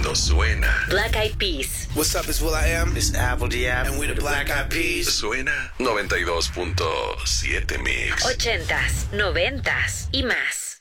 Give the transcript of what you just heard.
cuando suena. Black Eyed Peas. What's up, it's will.i.am. It's Apple D.App. And we're the Black Eyed Peas. Suena 92.7 Mix. 80s, 90s y más.